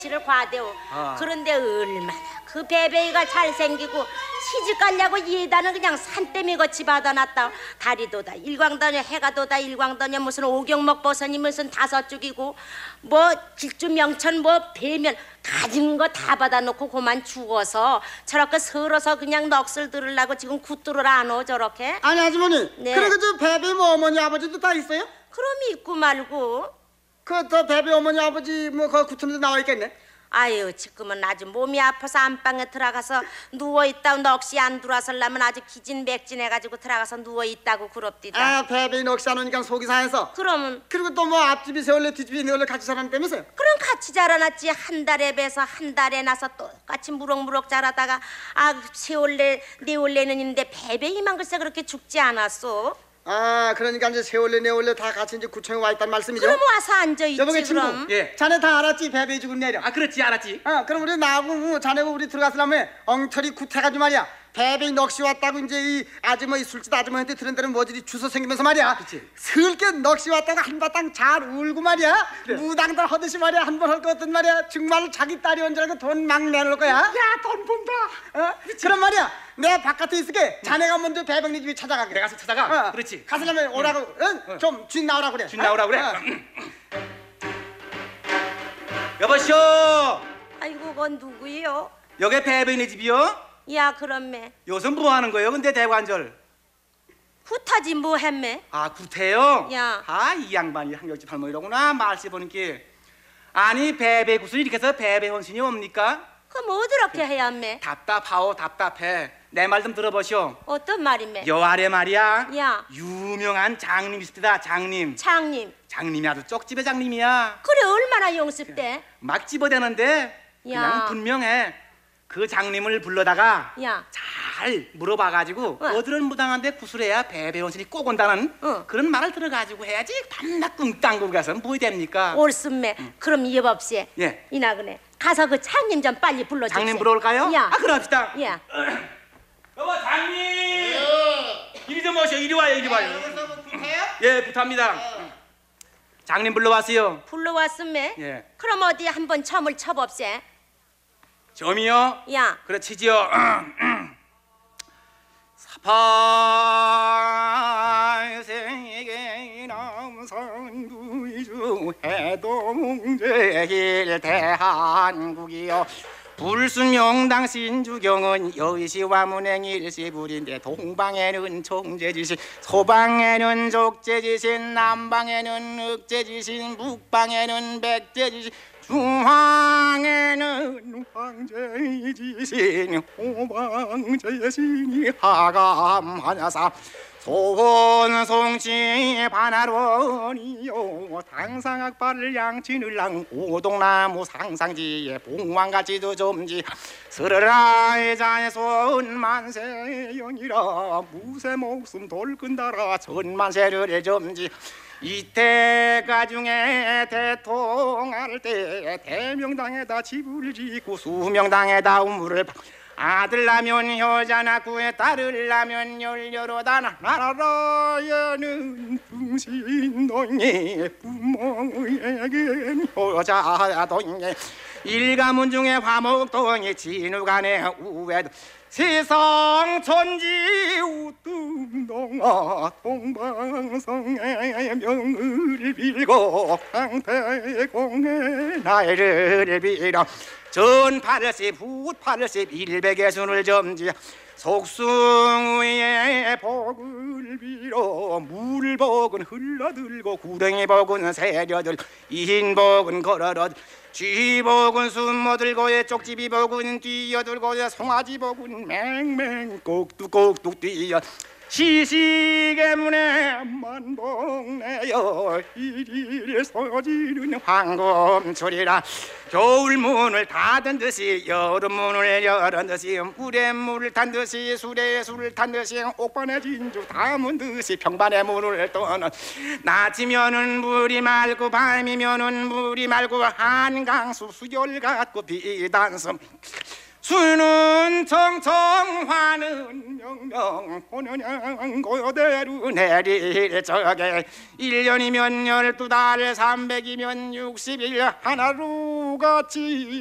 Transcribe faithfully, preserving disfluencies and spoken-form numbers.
를 과대오. 아. 그런데 얼마나 그 베베이가 잘생기고 시집 가려고 예단은 그냥 산더미 같이 받아놨다. 다리도다 일광더녀, 해가도다 일광더녀, 무슨 오경목 버선이 무슨 다섯 죽이고 뭐 길주 명천 뭐 배면 가진 거 다 받아놓고 그만 죽어서 저렇게 서러서 그냥 넋을 들으려고 지금 굿들을 안 오 저렇게. 아니 아주머니, 네. 그리고 저 베베 뭐 어머니 아버지도 다 있어요? 그럼 있고 말고. 그 저 베베 어머니 아버지 뭐그 구천에도 나와 있겠네. 아유 지금은 아주 몸이 아파서 안방에 들어가서 누워있다 넋이 안 들어와서려면 아주 기진맥진해가지고 들어가서 누워있다고 그럽디다. 아 베베 넋이 안 오니까 속이 상해서. 그러면 그리고 또 뭐 앞집이 세월래 뒷집이 내월래 같이 살았다면서요? 그럼 같이 자라났지. 한 달에 배서 한 달에 나서 똑같이 무럭무럭 자라다가 아 세월래 네월래는인데 베베 이만 글쎄 그렇게 죽지 않았어. 아 그러니까 이제 세월래 내월래 다 같이 이제 구청에 와 있단 말씀이죠? 그럼 와서 앉아있지. 여보게 친구, 그럼 예. 자네 다 알았지 베베 죽은 내려. 아 그렇지 알았지. 어 그럼 우리 나하고 뭐 자네고 우리 들어갔으려면 엉터리 구태가지고 말이야 베베 넋이 왔다고 이제 이 아줌마 이 술집 아줌마한테 들은 데는 뭐지 주소 생기면서 말이야 그치. 슬게 넋이 왔다고 한바탕 잘 울고 말이야 그래. 무당들 하듯이 말이야 한 번 할 것 같은 말이야 정말로 자기 딸이 온 줄 알고 돈 막 내놓을 거야. 야 돈 본다. 어? 그럼 말이야 내가 바깥에 있을게. 자네가 먼저 배병리 집에 찾아가게. 내가 가서 찾아가. 어. 그렇지. 가서려면 오라고 응? 어. 좀 주인 나오라고 그래. 준 나오라 그래. 어. 여보쇼. 아이고 그건 누구요? 여기 배변의 집이요? 야 그럼매 요즘 뭐 하는 거예요? 근데 대관절. 후타지 뭐 했매? 아 구태요? 야. 아 이 양반이 한결집 할머니라구나. 말씨 보는 게. 아니 배배 구슬 이렇게 해서 배배 혼신이 옵니까? 그럼 어떻게 해야 한매? 답답하오 답답해. 내 말 좀 들어보시오. 어떤 말이매? 여 아래 말이야. 야. 유명한 장님 있습니다. 장님. 장님 장님이 아주 쪽집의 장님이야. 그래 얼마나 용습대? 막 집어대는데 그냥 야. 분명해. 그 장님을 불러다가 야. 잘 물어봐가지고 어. 어디를 무당한데 구슬해야 배배원신이 꼭 온다는 어. 그런 말을 들어가지고 해야지 밤낮 꿍땅고 가서 뭐 됩니까? 옳습매. 그럼 이법씨 예. 이나그네 가서 그 장님 좀 빨리 불러주세요. 장님 불러올까요? 야. 아 그럽시다. 야. 여보 장님. 이리 좀 오셔. 이리 와요. 이리 와요. 예 부탁합니다. 장님 불러왔어요. 불러왔음매. 예. 그럼 어디 한번 점을 쳐봅세. 점이요? 야. 그래 치지요. 사팔생에게 남산구이주 해동제일 대한국이요. 불순명당 신주경은 여의시와 문행 일시불인데 동방에는 총재지신 소방에는 족재지신 남방에는 흑재지신 북방에는 백재지신 중앙에는 황제지신 호방제신이 하감하냐사 소원송치 반하론이요 당상악발을 양치늘랑 오동나무 상상지에 봉황가지도 좀지 스르라의 자에손 만세연이라 무쇠 목숨 돌끈다라 전만세를 점지 이때가 중에 대통할 때 대명당에다 집을 짓고 수명당에다 우물을 아들 나면 효자 낳고 딸을 나면 열여로다 나라라에는 등신동에 부모에겐 효자동에 일가문 중에 화목동에 진우간에 우회도 세상 천지 우뚱동아 동방성의 명을 빌고 강태공의 나이를 빌어 전팔십 후팔십 일백의 순을 점지 속숭의 복을 빌어 물복은 흘러들고 구덩이 복은 세려들 인복은 걸어러 쥐복은 숨어들고 쪽집이 복은 뛰어들고 송아지 복은 맹맹 꼭뚝꼭뚝 뛰어 시시의 문에 만복내여 일일 서지는 황금철이라 겨울문을 닫은 듯이 여름문을 열은 듯이 물에 물을 탄 듯이 술에 술을 탄 듯이 옥반에 진주 담은 듯이 평반에 물을 떠는 낮이면은 물이 맑고 밤이면은 물이 맑고 한강수 수열 같고 비단섬 수는 청청화는 명명 호년양 고요대로 내릴 적에 일 년이면 열두 달 삼백이면 육십 일 하나로 같이